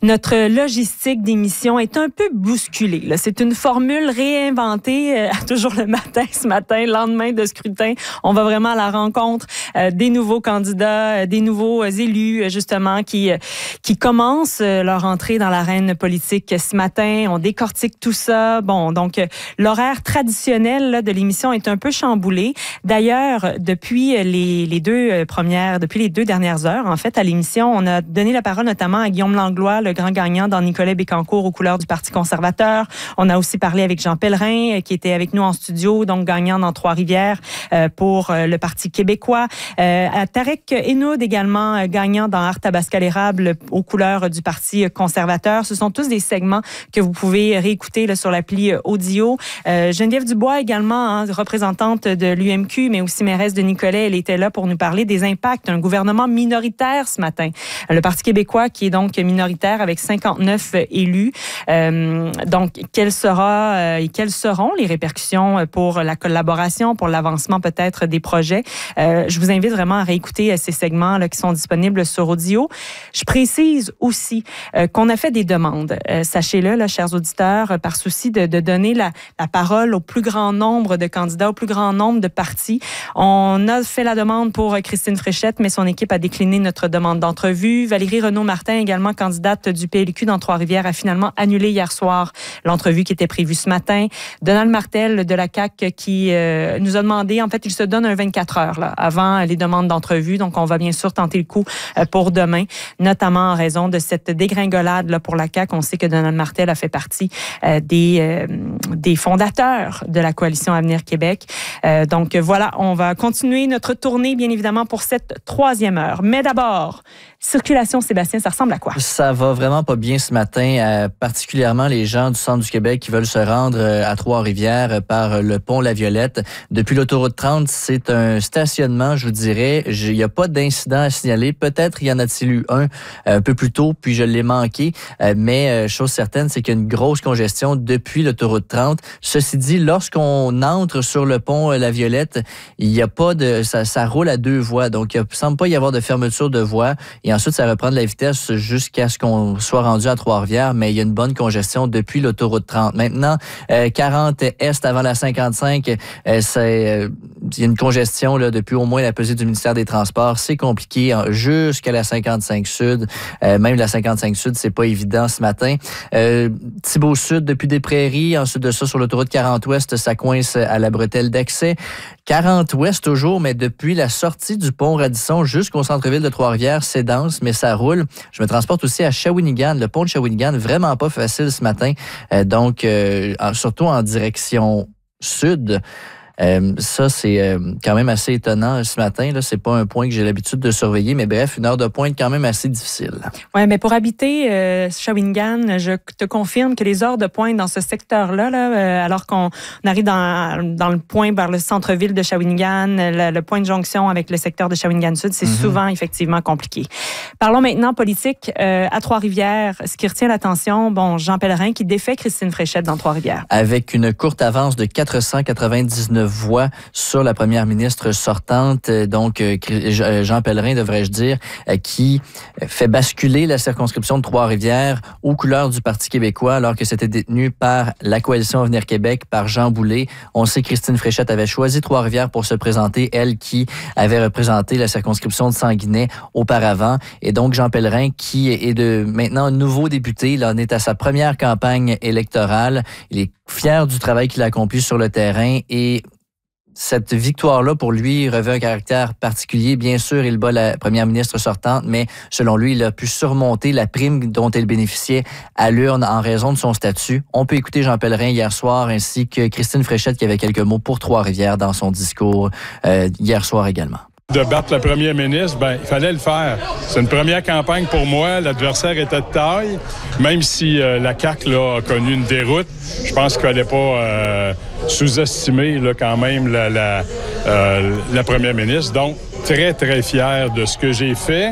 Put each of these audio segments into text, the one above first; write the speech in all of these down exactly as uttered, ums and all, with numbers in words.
Notre logistique d'émission est un peu bousculée. Là. C'est une formule réinventée euh, toujours le matin, ce matin, lendemain de scrutin. On va vraiment à la rencontre euh, des nouveaux candidats, euh, des nouveaux euh, élus, euh, justement, qui euh, qui commencent euh, leur entrée dans l'arène politique ce matin. On décortique tout ça. Bon, donc, euh, l'horaire traditionnel là, de l'émission est un peu chamboulé. D'ailleurs, depuis les, les deux premières, depuis les deux dernières heures, en fait, à l'émission, on a donné la parole notamment à Guillaume Langlois, le grand gagnant dans Nicolet Bécancour aux couleurs du Parti conservateur. On a aussi parlé avec Jean Pellerin, qui était avec nous en studio, donc gagnant dans Trois-Rivières euh, pour euh, le Parti québécois. Euh, à Tarek Henoud également, euh, gagnant dans Arthabasca l'érable aux couleurs du Parti conservateur. Ce sont tous des segments que vous pouvez réécouter là, sur l'appli audio. Euh, Geneviève Dubois également, hein, représentante de l'U M Q, mais aussi mairesse de Nicolet, elle était là pour nous parler des impacts d'un gouvernement minoritaire ce matin. Le Parti québécois qui est donc minoritaire avec cinquante-neuf élus. Euh, donc, quelles sera euh, et quelles seront les répercussions pour la collaboration, pour l'avancement peut-être des projets? Euh, je vous invite vraiment à réécouter ces segments là, qui sont disponibles sur audio. Je précise aussi euh, qu'on a fait des demandes. Euh, sachez-le, là, chers auditeurs, par souci de, de donner la, la parole au plus grand nombre de candidats, au plus grand nombre de partis. On a fait la demande pour Christine Fréchette, mais son équipe a décliné notre demande d'entrevue. Valérie Renaud-Martin, également candidate du P L Q dans Trois-Rivières, a finalement annulé hier soir l'entrevue qui était prévue ce matin. Donald Martel de la C A Q qui euh, nous a demandé, en fait, il se donne un vingt-quatre heures là, avant les demandes d'entrevue. Donc, on va bien sûr tenter le coup euh, pour demain, notamment en raison de cette dégringolade là, pour la C A Q. On sait que Donald Martel a fait partie euh, des, euh, des fondateurs de la Coalition Avenir Québec. Euh, donc, voilà, on va continuer notre tournée, bien évidemment, pour cette troisième heure. Mais d'abord, circulation, Sébastien, ça ressemble à quoi? Ça va vraiment pas bien ce matin, euh, particulièrement les gens du centre du Québec qui veulent se rendre euh, à Trois-Rivières euh, par le pont La Violette. Depuis l'autoroute trente, c'est un stationnement, je vous dirais. Il n'y a pas d'incident à signaler. Peut-être y en a-t-il eu un euh, un peu plus tôt, puis je l'ai manqué. Euh, mais euh, chose certaine, c'est qu'il y a une grosse congestion depuis l'autoroute trente. Ceci dit, lorsqu'on entre sur le pont euh, La Violette, il n'y a pas de... Ça, ça roule à deux voies. Donc, il ne semble pas y avoir de fermeture de voie. Et ensuite, ça reprend de la vitesse jusqu'à ce qu'on soit rendu à Trois-Rivières, mais il y a une bonne congestion depuis l'autoroute trente. Maintenant, euh, quarante Est avant la cinquante-cinq, euh, c'est, euh, il y a une congestion là, depuis au moins la pesée du ministère des Transports. C'est compliqué hein, jusqu'à la cinquante-cinq Sud. Euh, même la cinquante-cinq Sud, c'est pas évident ce matin. Euh, Thibault Sud depuis des Prairies. Ensuite de ça, sur l'autoroute quarante Ouest, ça coince à la bretelle d'accès. quarante Ouest toujours, mais depuis la sortie du pont Radisson jusqu'au centre-ville de Trois-Rivières, c'est dense, mais ça roule. Je me transporte aussi à Shawinigan, le pont de Shawinigan, vraiment pas facile ce matin. Euh, donc, euh, surtout en direction sud. Euh, ça, c'est euh, quand même assez étonnant ce matin. Là, c'est pas un point que j'ai l'habitude de surveiller, mais bref, une heure de pointe quand même assez difficile. Oui, mais pour habiter euh, Shawinigan, je te confirme que les heures de pointe dans ce secteur-là, là, euh, alors qu'on arrive dans, dans le point vers le centre-ville de Shawinigan, le, le point de jonction avec le secteur de Shawinigan-Sud, c'est mm-hmm. souvent effectivement compliqué. Parlons maintenant politique euh, à Trois-Rivières. Ce qui retient l'attention, bon, Jean Pellerin qui défait Christine Fréchette dans Trois-Rivières. Avec une courte avance de quatre cent quatre-vingt-dix-neuf voix sur la première ministre sortante, donc Jean Pellerin, devrais-je dire, qui fait basculer la circonscription de Trois-Rivières aux couleurs du Parti québécois alors que c'était détenu par la Coalition Avenir Québec, par Jean Boulet. On sait que Christine Fréchette avait choisi Trois-Rivières pour se présenter, elle qui avait représenté la circonscription de Sanguinet auparavant. Et donc Jean Pellerin, qui est de maintenant nouveau député, là, on est à sa première campagne électorale. Il est fier du travail qu'il a accompli sur le terrain et cette victoire-là, pour lui, revêt un caractère particulier. Bien sûr, il bat la première ministre sortante, mais selon lui, il a pu surmonter la prime dont elle bénéficiait à l'urne en raison de son statut. On peut écouter Jean Pellerin hier soir, ainsi que Christine Fréchette qui avait quelques mots pour Trois-Rivières dans son discours euh, hier soir également. De battre le premier ministre, ben il fallait le faire. C'est une première campagne pour moi. L'adversaire était de taille. Même si euh, la C A Q là, a connu une déroute, je pense qu'il ne fallait pas euh, sous-estimer là, quand même la, la, euh, la première ministre. Donc, très, très fier de ce que j'ai fait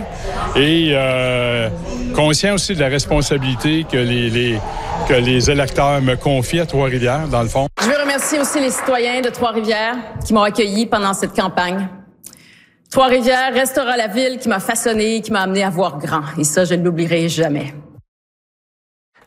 et euh, conscient aussi de la responsabilité que les, les, que les électeurs me confient à Trois-Rivières, dans le fond. Je veux remercier aussi les citoyens de Trois-Rivières qui m'ont accueilli pendant cette campagne. Trois-Rivières restera la ville qui m'a façonné, qui m'a amené à voir grand. Et ça, je ne l'oublierai jamais.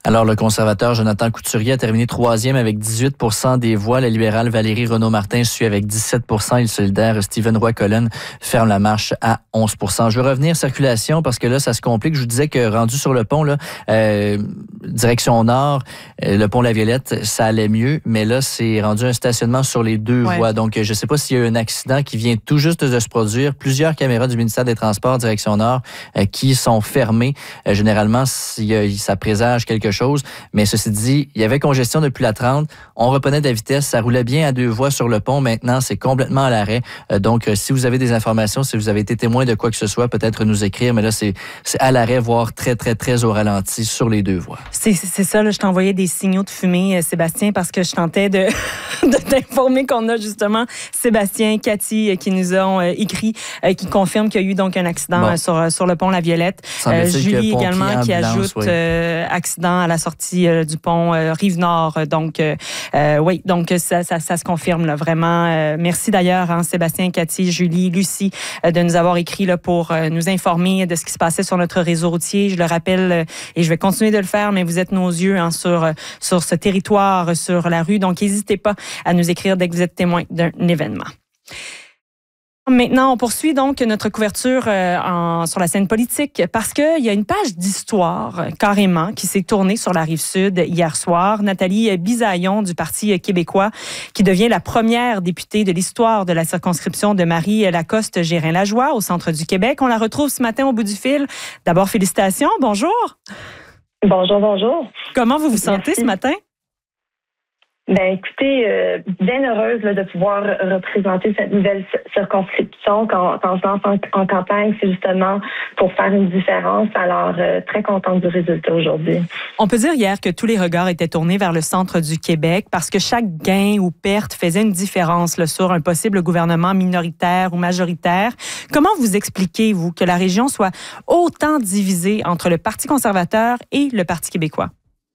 Alors, le conservateur Jonathan Couturier a terminé troisième avec dix-huit pour cent des voix. La libérale Valérie Renaud-Martin suit avec dix-sept pour cent. Et le solidaire Stephen Roy-Collen ferme la marche à onze pour cent. Je veux revenir circulation parce que là, ça se complique. Je vous disais que rendu sur le pont, là, euh, direction nord, euh, le pont La Violette, ça allait mieux. Mais là, c'est rendu un stationnement sur les deux ouais. voies. Donc, je ne sais pas s'il y a eu un accident qui vient tout juste de se produire. Plusieurs caméras du ministère des Transports, direction nord, euh, qui sont fermées. Euh, généralement, s'il y a, ça présage quelque chose. chose. Mais ceci dit, il y avait congestion depuis la trente. On reprenait de la vitesse. Ça roulait bien à deux voies sur le pont. Maintenant, c'est complètement à l'arrêt. Euh, donc, si vous avez des informations, si vous avez été témoin de quoi que ce soit, peut-être nous écrire. Mais là, c'est, c'est à l'arrêt, voire très, très, très au ralenti sur les deux voies. C'est, c'est ça. Là, je t'envoyais des signaux de fumée, Sébastien, parce que je tentais de, de t'informer qu'on a justement Sébastien, Cathy, qui nous ont euh, écrit, euh, qui confirment qu'il y a eu donc un accident bon. sur, sur le pont La Violette. Euh, Julie également qui ajoute oui. euh, accident à la sortie euh, du pont euh, Rive-Nord. Donc, euh, euh, oui, donc ça, ça, ça se confirme là, vraiment. Euh, merci d'ailleurs, hein, Sébastien, Cathy, Julie, Lucie, euh, de nous avoir écrit là, pour euh, nous informer de ce qui se passait sur notre réseau routier. Je le rappelle euh, et je vais continuer de le faire, mais vous êtes nos yeux hein, sur, euh, sur ce territoire, sur la rue. Donc, n'hésitez pas à nous écrire dès que vous êtes témoin d'un événement. Maintenant, on poursuit donc notre couverture euh, en, sur la scène politique parce qu'il y a une page d'histoire euh, carrément qui s'est tournée sur la Rive-Sud hier soir. Nathalie Bisaillon du Parti québécois qui devient la première députée de l'histoire de la circonscription de Marie-Lacoste-Gérin-Lajoie au centre du Québec. On la retrouve ce matin au bout du fil. D'abord, félicitations. Bonjour. Bonjour, bonjour. Comment vous vous sentez Merci. ce matin? Ben écoutez, euh, bien heureuse là, de pouvoir représenter cette nouvelle circonscription. Quand, quand je lance en, en campagne, c'est justement pour faire une différence. Alors, euh, très contente du résultat aujourd'hui. On peut dire hier que tous les regards étaient tournés vers le centre du Québec parce que chaque gain ou perte faisait une différence là, sur un possible gouvernement minoritaire ou majoritaire. Comment vous expliquez, vous, que la région soit autant divisée entre le Parti conservateur et le Parti québécois?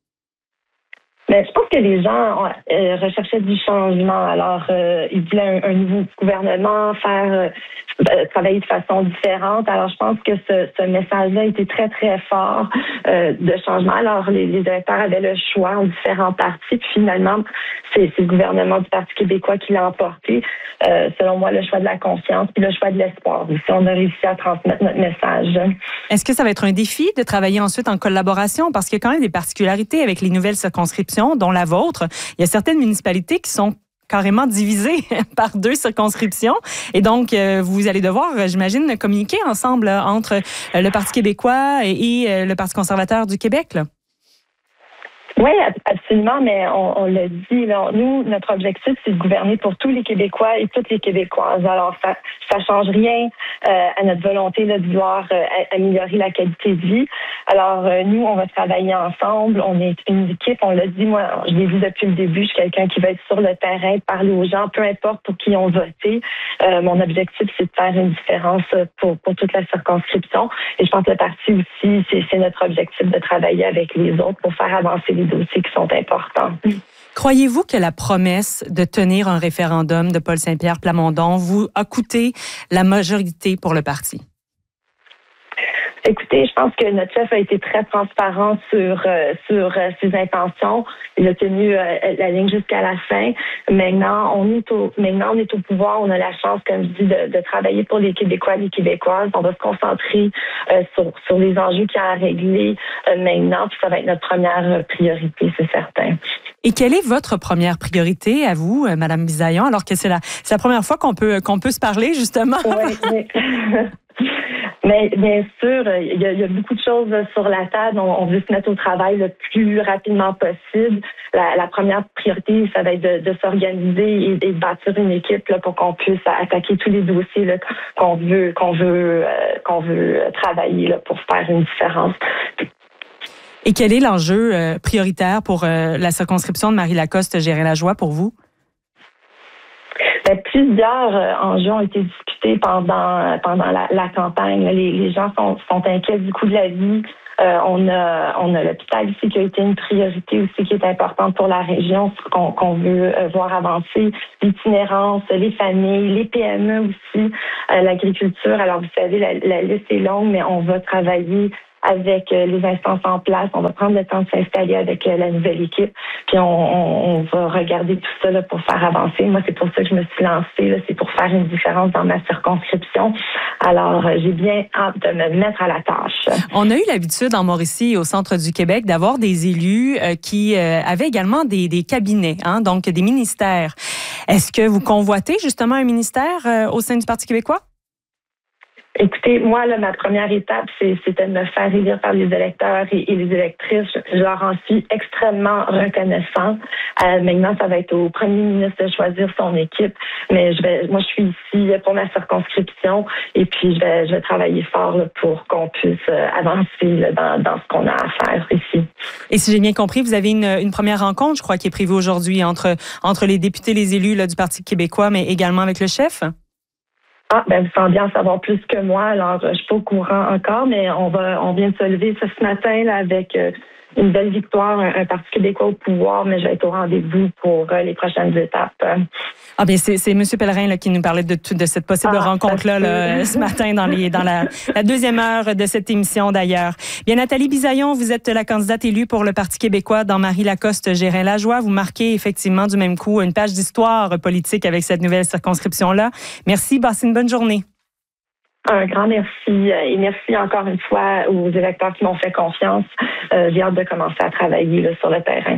Mais je pense que les gens euh, recherchaient du changement. Alors, euh, ils voulaient un, un nouveau gouvernement, faire euh, travailler de façon différente. Alors, je pense que ce, ce message-là était très, très fort euh, de changement. Alors, les, les électeurs avaient le choix en différents partis. Puis finalement, c'est, c'est le gouvernement du Parti québécois qui l'a emporté. Euh, selon moi, le choix de la confiance puis le choix de l'espoir. Si on a réussi à transmettre notre message. Est-ce que ça va être un défi de travailler ensuite en collaboration? Parce qu'il y a quand même des particularités avec les nouvelles circonscriptions, dont la vôtre. Il y a certaines municipalités qui sont carrément divisées par deux circonscriptions. Et donc, euh, vous allez devoir, j'imagine, communiquer ensemble là, entre euh, le Parti québécois et, et euh, le Parti conservateur du Québec, là. Oui, absolument, mais on, on l'a dit, là, nous, notre objectif, c'est de gouverner pour tous les Québécois et toutes les Québécoises. Alors, ça ça change rien euh, à notre volonté là, de vouloir euh, améliorer la qualité de vie. Alors, euh, nous, on va travailler ensemble. On est une équipe, on l'a dit, moi, je l'ai dit depuis le début, je suis quelqu'un qui va être sur le terrain, parler aux gens, peu importe pour qui on voté. Euh, mon objectif, c'est de faire une différence pour, pour toute la circonscription. Et je pense que le parti aussi, c'est, c'est notre objectif de travailler avec les autres pour faire avancer les dossiers qui sont importants. Croyez-vous que la promesse de tenir un référendum de Paul Saint-Pierre Plamondon vous a coûté la majorité pour le parti? Écoutez, je pense que notre chef a été très transparent sur euh, sur euh, ses intentions. Il a tenu euh, la ligne jusqu'à la fin. Maintenant, on est au maintenant on est au pouvoir. On a la chance, comme je dis, de, de travailler pour les Québécois, les Québécoises. On va se concentrer euh, sur sur les enjeux qu'il y a à régler euh, maintenant. Puis ça va être notre première priorité, c'est certain. Et quelle est votre première priorité à vous, Madame Bisaillon, alors que c'est la c'est la première fois qu'on peut qu'on peut se parler justement? Oui, oui. Mais bien sûr, il y, a, il y a beaucoup de choses sur la table. On, on veut se mettre au travail le plus rapidement possible. La, la première priorité, ça va être de, de s'organiser et, et de bâtir une équipe là, pour qu'on puisse attaquer tous les dossiers là, qu'on veut qu'on veut euh, qu'on veut travailler là, pour faire une différence. Et quel est l'enjeu euh, prioritaire pour euh, la circonscription de Marie-Lacoste-Gérin-Lajoie pour vous? Ben, plusieurs euh, enjeux ont été discutés pendant pendant la, la campagne. Les, les gens sont, sont inquiets du coût de la vie. Euh, on a on a l'hôpital ici qui a été une priorité aussi qui est importante pour la région, qu'on, qu'on veut euh, voir avancer. L'itinérance, les familles, les P M E aussi, euh, l'agriculture. Alors vous savez, la, la liste est longue, mais on va travailler avec les instances en place. On va prendre le temps de s'installer avec la nouvelle équipe. Puis on, on, on va regarder tout ça là, pour faire avancer. Moi, c'est pour ça que je me suis lancée. Là, c'est pour faire une différence dans ma circonscription. Alors, j'ai bien hâte de me mettre à la tâche. On a eu l'habitude en Mauricie, au centre du Québec, d'avoir des élus euh, qui euh, avaient également des, des cabinets, hein, donc des ministères. Est-ce que vous convoitez justement un ministère euh, au sein du Parti québécois? Écoutez, moi, là, ma première étape, c'est, c'était de me faire élire par les électeurs et, et les électrices. Je, je leur en suis extrêmement reconnaissant. Euh, maintenant, ça va être au premier ministre de choisir son équipe. Mais je vais, moi, je suis ici pour ma circonscription et puis je vais, je vais travailler fort là, pour qu'on puisse euh, avancer là, dans, dans ce qu'on a à faire ici. Et si j'ai bien compris, vous avez une, une première rencontre, je crois, qui est prévue aujourd'hui entre, entre les députés, les élus là, du Parti québécois, mais également avec le chef? Ah, ben, vous semblez en savoir plus que moi. Alors, je suis pas au courant encore, mais on va, on vient de se lever ce, ce matin, là, avec euh, une belle victoire, un, un Parti québécois au pouvoir, mais je vais être au rendez-vous pour euh, les prochaines étapes. Ah, bien, c'est, c'est M. Pellerin, là, qui nous parlait de, de cette possible ah, rencontre-là, là, ce matin, dans les, dans la, la deuxième heure de cette émission, d'ailleurs. Bien, Nathalie Bisaillon, vous êtes la candidate élue pour le Parti québécois dans Marie-Lacoste-Gérin-Lajoie. Vous marquez, effectivement, du même coup, une page d'histoire politique avec cette nouvelle circonscription-là. Merci, passez une bonne journée. Un grand merci et merci encore une fois aux électeurs qui m'ont fait confiance. Euh, j'ai hâte de commencer à travailler là, sur le terrain.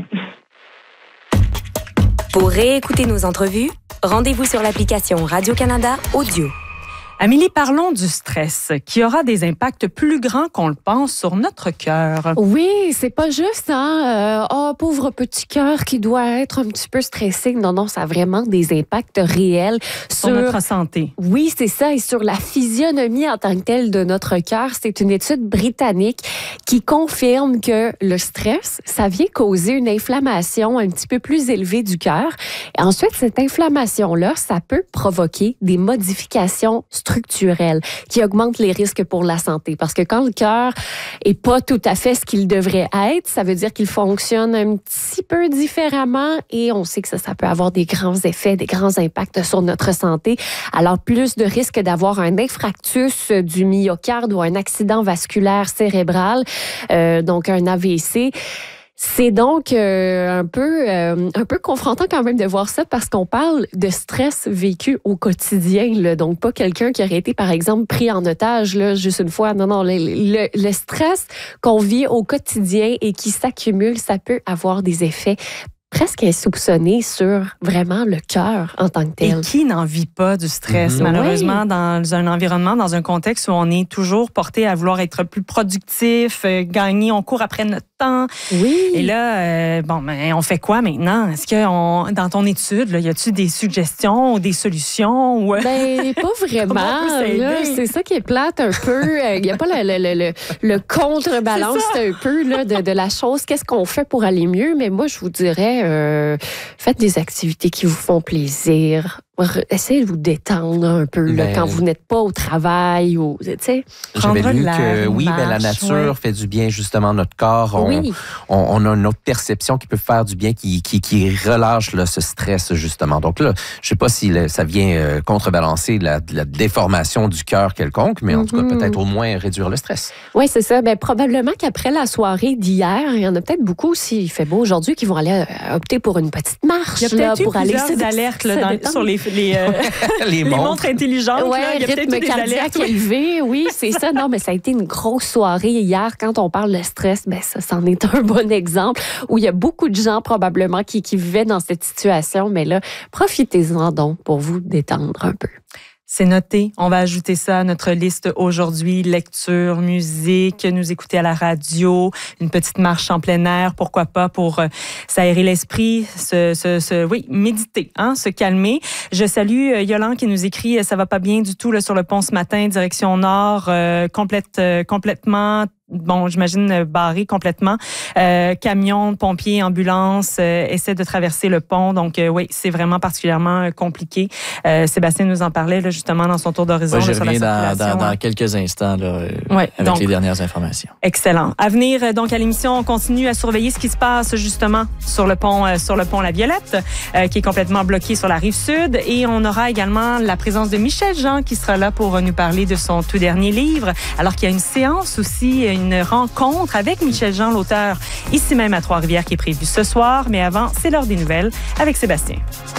Pour réécouter nos entrevues, rendez-vous sur l'application Radio-Canada Audio. Amélie, parlons du stress qui aura des impacts plus grands qu'on le pense sur notre cœur. Oui, c'est pas juste, hein, euh, oh, pauvre petit cœur qui doit être un petit peu stressé. Non, non, ça a vraiment des impacts réels sur, sur notre santé. Oui, c'est ça, et sur la physionomie en tant que telle de notre cœur. C'est une étude britannique qui confirme que le stress, ça vient causer une inflammation un petit peu plus élevée du cœur. Et ensuite, cette inflammation-là, ça peut provoquer des modifications structurelles qui augmentent les risques pour la santé. Parce que quand le cœur est pas tout à fait ce qu'il devrait être, ça veut dire qu'il fonctionne un petit peu différemment et on sait que ça, ça peut avoir des grands effets, des grands impacts sur notre santé. Alors, plus de risques d'avoir un infarctus du myocarde ou un accident vasculaire cérébral, euh, donc un A V C. C'est donc euh, un peu euh, un peu confrontant quand même de voir ça parce qu'on parle de stress vécu au quotidien, là. Donc pas quelqu'un qui aurait été par exemple pris en otage là, juste une fois. Non, non, le, le, le stress qu'on vit au quotidien et qui s'accumule, ça peut avoir des effets presque insoupçonné sur vraiment le cœur en tant que tel. Et qui n'en vit pas du stress, mmh. malheureusement, oui. dans un environnement, dans un contexte où on est toujours porté à vouloir être plus productif, euh, gagner, on court après notre temps. Oui. Et là, euh, bon, ben, on fait quoi maintenant? Est-ce que on, dans ton étude, là, y a-tu des suggestions ou des solutions? Ou... Ben, pas vraiment. Là, c'est ça qui est plate un peu. Il n'y a pas le, le, le, le contrebalance un peu là, de, de la chose. Qu'est-ce qu'on fait pour aller mieux? Mais moi, je vous dirais, Euh, faites des activités qui vous font plaisir. Essayez de vous détendre un peu là, ben, quand vous n'êtes pas au travail ou tu sais. J'avais lu que oui, ben, la nature ouais. fait du bien justement à notre corps. On, oui. on, on a une autre perception qui peut faire du bien, qui, qui, qui relâche là, ce stress justement. Donc là, je sais pas si là, ça vient euh, contrebalancer la, la déformation du cœur quelconque, mais en mm-hmm. tout cas peut-être au moins réduire le stress. Oui, c'est ça. Ben, probablement qu'après la soirée d'hier, il y en a peut-être beaucoup aussi, il fait beau aujourd'hui, qui vont aller euh, opter pour une petite marche. Il y a peut-être là, eu pour aller plusieurs alertes là, dans, sur les les, euh, les, les montres. montres intelligentes. Ouais, là. Il y a rythme peut-être cardiaque élevé, oui, c'est ça. Non, mais ça a été une grosse soirée hier. Quand on parle de stress, ben ça, c'en est un bon exemple où il y a beaucoup de gens probablement qui, qui vivaient dans cette situation. Mais là, profitez-en donc pour vous détendre un peu. C'est noté. On va ajouter ça à notre liste aujourd'hui. Lecture, musique, nous écouter à la radio, une petite marche en plein air, pourquoi pas, pour euh, s'aérer l'esprit, se, se, se, oui, méditer, hein, se calmer. Je salue euh, Yolande qui nous écrit « Ça va pas bien du tout là, sur le pont ce matin, direction nord, euh, complète, euh, complètement... » Bon, j'imagine barré complètement. Euh, camions, pompiers, ambulances euh, essaient de traverser le pont. Donc, euh, oui, c'est vraiment particulièrement compliqué. Euh, Sébastien nous en parlait là, justement dans son tour d'horizon. Ouais, je là, sur reviens la dans, dans, dans quelques instants là, euh, ouais, avec donc, les dernières informations. Excellent. À venir, donc, à l'émission, on continue à surveiller ce qui se passe justement sur le pont, euh, sur le pont La Violette, euh, qui est complètement bloqué sur la rive sud. Et on aura également la présence de Michel Jean qui sera là pour nous parler de son tout dernier livre. Alors qu'il y a une séance aussi a une rencontre avec Michel Jean, l'auteur, ici même à Trois-Rivières, qui est prévue ce soir. Mais avant, c'est l'heure des nouvelles avec Sébastien.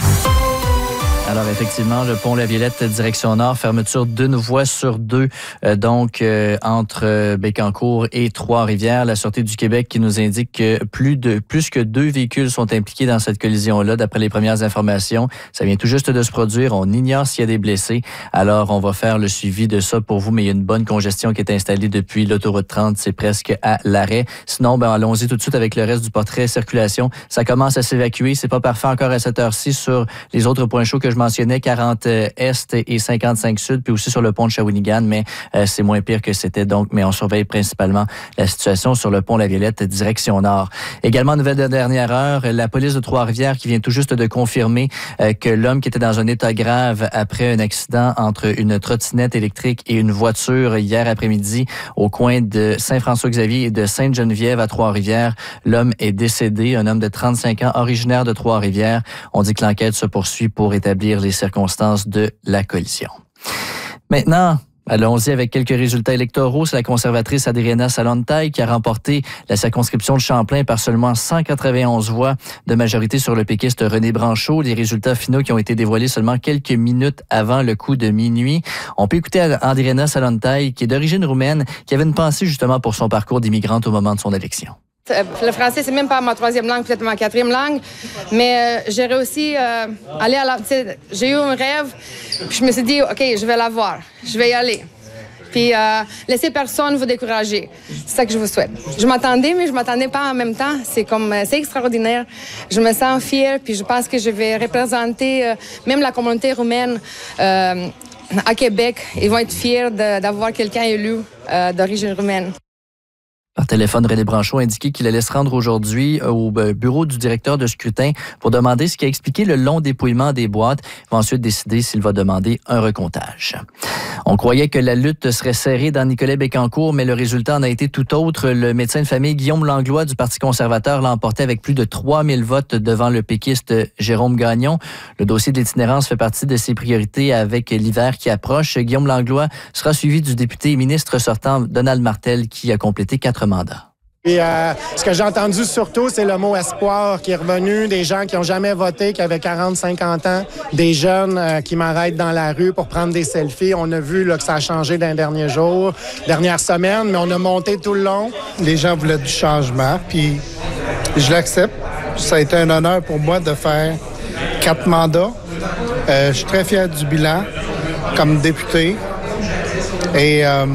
Alors, effectivement, le pont La Violette, direction nord, fermeture d'une voie sur deux, euh, donc euh, entre euh, Bécancour et Trois-Rivières. La Sûreté du Québec qui nous indique que plus de plus que deux véhicules sont impliqués dans cette collision-là, d'après les premières informations. Ça vient tout juste de se produire. On ignore s'il y a des blessés. Alors, on va faire le suivi de ça pour vous, mais il y a une bonne congestion qui est installée depuis l'autoroute trente. C'est presque à l'arrêt. Sinon, ben, allons-y tout de suite avec le reste du portrait circulation. Ça commence à s'évacuer. C'est pas parfait encore à cette heure-ci sur les autres points chauds que je mentionnais, quarante Est et cinquante-cinq Sud, puis aussi sur le pont de Shawinigan, mais euh, c'est moins pire que c'était donc, mais on surveille principalement la situation sur le pont La Violette, direction nord. Également, nouvelle de dernière heure, la police de Trois-Rivières qui vient tout juste de confirmer euh, que l'homme qui était dans un état grave après un accident entre une trottinette électrique et une voiture hier après-midi au coin de Saint-François-Xavier et de Sainte-Geneviève à Trois-Rivières, l'homme est décédé, un homme de trente-cinq ans originaire de Trois-Rivières. On dit que l'enquête se poursuit pour établir les circonstances de la collision. Maintenant, allons-y avec quelques résultats électoraux. C'est la conservatrice Adriana Salontaille qui a remporté la circonscription de Champlain par seulement cent quatre-vingt-onze voix de majorité sur le péquiste René Branchot. Les résultats finaux qui ont été dévoilés seulement quelques minutes avant le coup de minuit. On peut écouter Adriana Salontaille, qui est d'origine roumaine, qui avait une pensée justement pour son parcours d'immigrante au moment de son élection. Le français, c'est même pas ma troisième langue, peut-être ma quatrième langue, mais euh, j'ai réussi à euh, aller à la... J'ai eu un rêve, puis je me suis dit, OK, je vais l'avoir, je vais y aller. Puis euh, laissez personne vous décourager. C'est ça que je vous souhaite. Je m'attendais, mais je m'attendais pas en même temps. C'est comme, c'est extraordinaire. Je me sens fière, puis je pense que je vais représenter euh, même la communauté roumaine euh, à Québec. Ils vont être fiers de, d'avoir quelqu'un élu euh, d'origine roumaine. Par téléphone, René Branchot a indiqué qu'il allait se rendre aujourd'hui au bureau du directeur de scrutin pour demander ce qui a expliqué le long dépouillement des boîtes. Il va ensuite décider s'il va demander un recomptage. On croyait que la lutte serait serrée dans Nicolet-Bécancour, mais le résultat en a été tout autre. Le médecin de famille Guillaume Langlois du Parti conservateur l'a emporté avec plus de trois mille votes devant le péquiste Jérôme Gagnon. Le dossier de l'itinérance fait partie de ses priorités avec l'hiver qui approche. Guillaume Langlois sera suivi du député et ministre sortant Donald Martel qui a complété quatre mandat. Et euh, ce que j'ai entendu surtout, c'est le mot espoir qui est revenu, des gens qui n'ont jamais voté, qui avaient quarante, cinquante ans, des jeunes euh, qui m'arrêtent dans la rue pour prendre des selfies. On a vu là, que ça a changé dans les derniers jours, dernières semaines, mais on a monté tout le long. Les gens voulaient du changement, puis je l'accepte. Ça a été un honneur pour moi de faire quatre mandats. Euh, je suis très fier du bilan comme député. Et euh,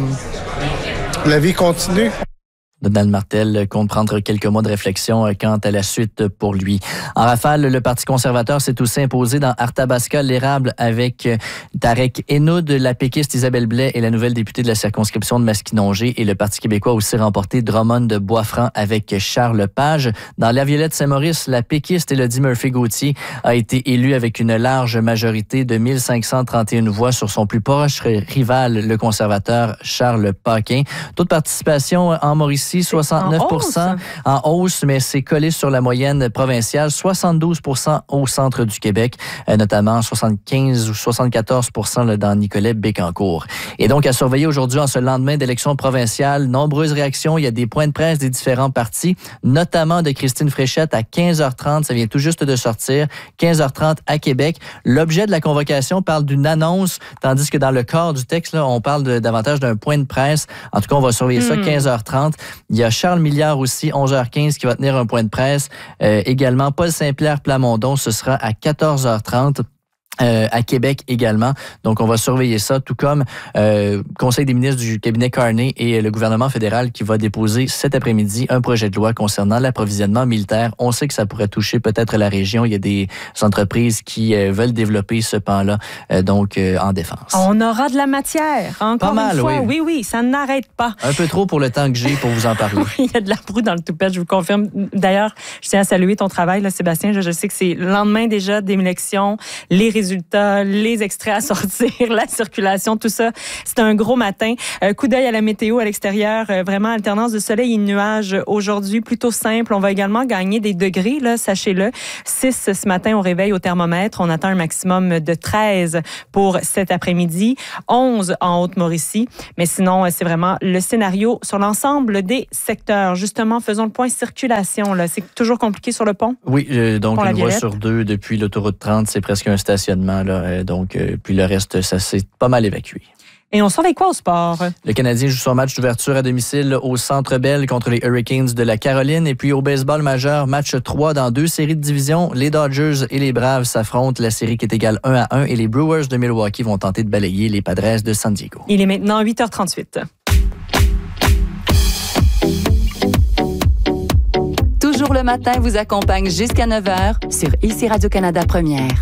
la vie continue. Donald Martel compte prendre quelques mois de réflexion quant à la suite pour lui. En rafale, le Parti conservateur s'est aussi imposé dans Arthabasca-l'Érable avec Tarek Henoud, la péquiste Isabelle Blais et la nouvelle députée de la circonscription de Masquinongé. Et le Parti québécois a aussi remporté Drummond de Boisfranc avec Charles Page. Dans La Violette-Saint-Maurice, la péquiste Élodie Murphy-Gauthier a été élue avec une large majorité de mille cinq cent trente et une voix sur son plus proche rival, le conservateur Charles Paquin. Taux de participation en Mauricie, soixante-neuf pour cent en hausse. en hausse, mais c'est collé sur la moyenne provinciale, soixante-douze pour cent au centre du Québec, notamment soixante-quinze ou soixante-quatorze pour cent dans Nicolet-Bécancour. Et donc, à surveiller aujourd'hui en ce lendemain d'élection provinciale, nombreuses réactions. Il y a des points de presse des différents partis, notamment de Christine Fréchette à quinze heures trente. Ça vient tout juste de sortir. quinze heures trente à Québec. L'objet de la convocation parle d'une annonce, tandis que dans le corps du texte, là, on parle de, davantage d'un point de presse. En tout cas, on va surveiller mmh. ça, quinze heures trente. Il y a Charles Milliard aussi, onze heures quinze, qui va tenir un point de presse. Euh, également, Paul Saint-Pierre Plamondon, ce sera à quatorze heures trente. Euh, à Québec également. Donc, on va surveiller ça, tout comme euh, Conseil des ministres du cabinet Carney et le gouvernement fédéral qui va déposer cet après-midi un projet de loi concernant l'approvisionnement militaire. On sait que ça pourrait toucher peut-être la région. Il y a des entreprises qui euh, veulent développer ce pan-là, euh, donc euh, en défense. On aura de la matière, encore pas mal, une fois. Oui. oui, oui, ça n'arrête pas. Un peu trop pour le temps que j'ai pour vous en parler. Oui, il y a de la broue dans le toupette, je vous confirme. D'ailleurs, je tiens à saluer ton travail, là, Sébastien. Je, je sais que c'est le lendemain déjà d'élection, les résultats résultats, les extraits à sortir, la circulation, tout ça. C'est un gros matin. Euh, coup d'œil à la météo à l'extérieur, euh, vraiment alternance de soleil et de nuages aujourd'hui, plutôt simple. On va également gagner des degrés, là, sachez-le. six ce matin au réveil au thermomètre. On attend un maximum de treize pour cet après-midi, onze en Haute-Mauricie. Mais sinon, c'est vraiment le scénario sur l'ensemble des secteurs. Justement, faisons le point circulation. Là. C'est toujours compliqué sur le pont? Oui, euh, donc une voie sur deux depuis l'autoroute trente, c'est presque un stationnement. Là, euh, donc, euh, puis le reste, ça s'est pas mal évacué. Et on surveille quoi au sport? Le Canadien joue son match d'ouverture à domicile au Centre Bell contre les Hurricanes de la Caroline. Et puis au baseball majeur, match trois dans deux séries de division. Les Dodgers et les Braves s'affrontent. La série qui est égale un à un. Et les Brewers de Milwaukee vont tenter de balayer les Padres de San Diego. Il est maintenant huit heures trente-huit. Toujours le matin vous accompagne jusqu'à neuf heures sur Ici Radio-Canada Première.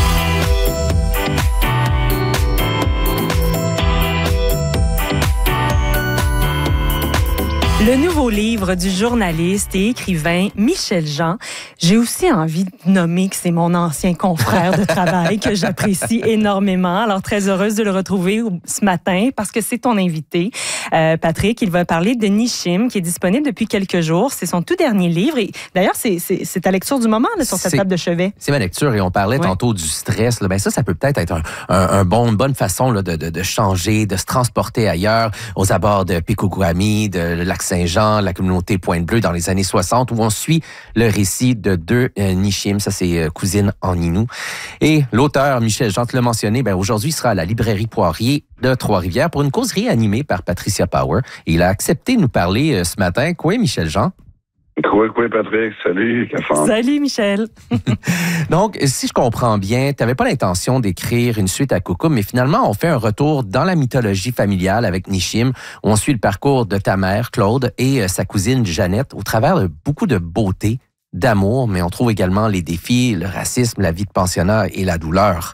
Le nouveau livre du journaliste et écrivain Michel Jean. J'ai aussi envie de nommer que c'est mon ancien confrère de travail que j'apprécie énormément. Alors, très heureuse de le retrouver ce matin parce que c'est ton invité. Euh, Patrick, il va parler de Nishim qui est disponible depuis quelques jours. C'est son tout dernier livre. Et d'ailleurs, c'est, c'est, c'est ta lecture du moment là, sur cette table de chevet. C'est ma lecture et on parlait ouais. tantôt du stress. Là. Ben ça, ça peut peut-être être un, un, un bon, une bonne façon là, de, de, de changer, de se transporter ailleurs, aux abords de Pikoukwami, de lac Saint-Jean, la communauté Pointe-Bleue dans les années soixante, où on suit le récit de deux euh, Nishim, ça c'est euh, cousine en Innu. Et l'auteur, Michel Jean, te l'a mentionné, ben, aujourd'hui il sera à la librairie Poirier de Trois-Rivières pour une causerie animée par Patricia Power. Et il a accepté de nous parler euh, ce matin. Quoi, Michel Jean? Quoi, quoi, Patrick? Salut, Cafan. Salut, Michel. Donc, si je comprends bien, tu n'avais pas l'intention d'écrire une suite à Coucou, mais finalement, on fait un retour dans la mythologie familiale avec Nishim, où on suit le parcours de ta mère, Claude, et euh, sa cousine, Jeannette, au travers de beaucoup de beauté, d'amour, mais on trouve également les défis, le racisme, la vie de pensionnat et la douleur.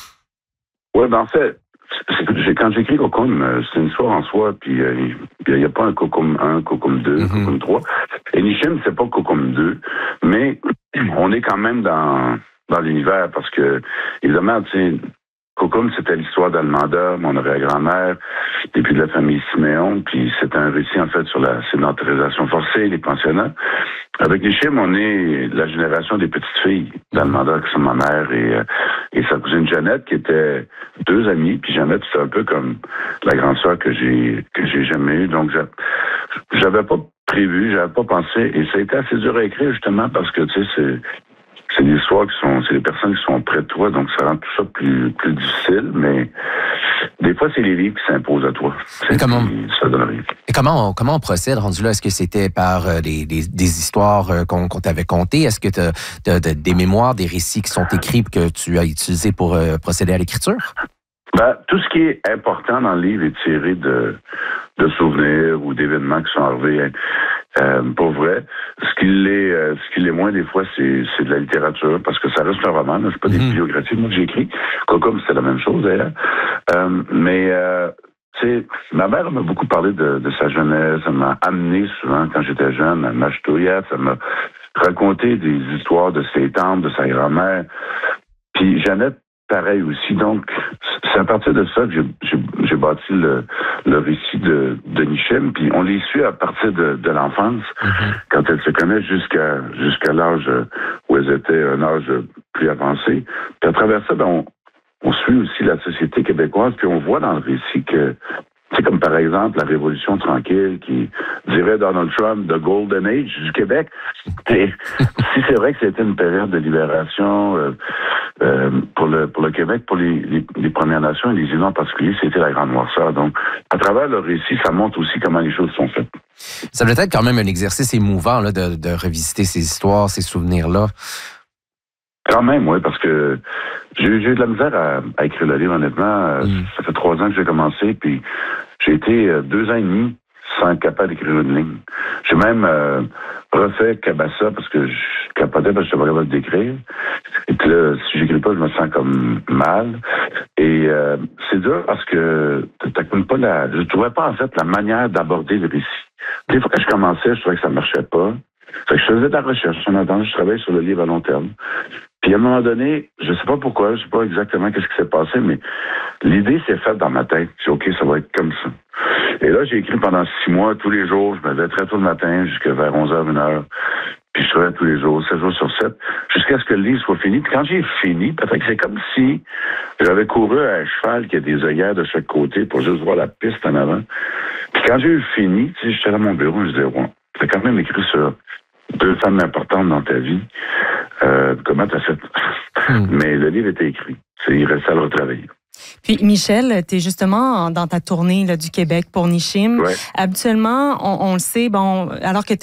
Oui, ben en fait, quand j'écris Cocum, c'est une histoire en soi, puis il n'y a pas un Cocum un, Cocum deux, mm-hmm. Cocum trois. Et Nishim, c'est pas Cocum deux, mais on est quand même dans, dans l'univers, parce que, évidemment, tu sais, Cocum, c'était l'histoire d'Almanda, mon arrière-grand-mère, et puis de la famille Siméon, puis c'est un récit, en fait, sur la sédentarisation forcée, les pensionnats. Avec Nishim, on est la génération des petites filles d'Almanda, qui sont ma mère et, et sa cousine Jeannette, qui étaient deux amies, puis Jeannette, c'est un peu comme la grande sœur que j'ai que j'ai jamais eue, donc j'avais pas prévu, j'avais pas pensé, et ça a été assez dur à écrire, justement, parce que, tu sais, c'est c'est des histoires qui sont, c'est les personnes qui sont près de toi, donc ça rend tout ça plus, plus difficile, mais des fois, c'est les livres qui s'imposent à toi. Et comment, ça donne rien. Et comment on, comment on procède, rendu là? Est-ce que c'était par euh, des, des, des histoires euh, qu'on, qu'on t'avait contées? Est-ce que tu as des mémoires, des récits qui sont écrits que tu as utilisés pour euh, procéder à l'écriture? Ben, tout ce qui est important dans le livre est tiré de, de souvenirs ou d'événements qui sont arrivés. Euh, pour vrai, ce qui l'est, euh, ce qui l'est moins des fois, c'est, c'est de la littérature, parce que ça reste un roman, là, c'est pas des mmh. biographies. Moi, que j'écris. Comme c'est la même chose d'ailleurs. Euh, mais euh, tu sais, ma mère m'a beaucoup parlé de, de sa jeunesse. Elle m'a amené souvent quand j'étais jeune à Machetouyat. Elle m'a raconté des histoires de ses tantes, de sa grand-mère. Puis Jeannette, pareil aussi. Donc, c'est à partir de ça que j'ai, j'ai, j'ai bâti le, le récit de, de Nishim. Puis on les suit à partir de, de l'enfance, mm-hmm. quand elles se connaissent jusqu'à, jusqu'à l'âge où elles étaient un âge plus avancé. Puis à travers ça, ben, on, on suit aussi la société québécoise. Puis on voit dans le récit que, c'est comme par exemple la Révolution tranquille qui dirait Donald Trump, the Golden Age du Québec. Et si c'est vrai que c'était une période de libération euh, euh, pour le pour le Québec, pour les, les, les Premières Nations et les Inuits en particulier, c'était la Grande Noirceur. Donc, à travers le récit, ça montre aussi comment les choses sont faites. Ça doit être quand même un exercice émouvant là, de, de revisiter ces histoires, ces souvenirs-là. Quand même, oui, parce que j'ai, j'ai eu de la misère à, à écrire le livre, honnêtement. Mm. Ça fait trois ans que j'ai commencé, puis j'ai été euh, deux ans et demi sans être capable d'écrire une ligne. J'ai même euh, refait Cabassa parce que je capotais parce que je n'étais pas capable d'écrire. Et puis là, si j'écris pas, je me sens comme mal. Et euh, c'est dur parce que t'as comme pas la... Je trouvais pas, en fait, la manière d'aborder le récit. Des fois, quand je commençais, je trouvais que ça marchait pas. Fait que je faisais de la recherche. En attendant, je travaillais sur le livre à long terme. Puis à un moment donné, je sais pas pourquoi, je sais pas exactement qu'est-ce qui s'est passé, mais l'idée s'est faite dans ma tête. J'ai dit, OK, ça va être comme ça. Et là, j'ai écrit pendant six mois, tous les jours. Je me levais très tôt le matin, jusqu'à vers onze heures, une heure. Puis je travaillais tous les jours, sept jours sur sept, jusqu'à ce que le livre soit fini. Puis quand j'ai fini, Patrick, c'est comme si j'avais couru à un cheval qui a des œillères de chaque côté pour juste voir la piste en avant. Puis quand j'ai eu fini, tu sais, j'étais dans mon bureau, je disais, ouais, t'as quand même écrit sur deux femmes importantes dans ta vie. Euh, comment t'as fait? Hmm. Mais le livre était écrit. C'est, il restait à le retravailler. Puis, Michel, tu es justement dans ta tournée là, du Québec pour Nishim. Ouais. Habituellement, on, on le sait, bon, alors que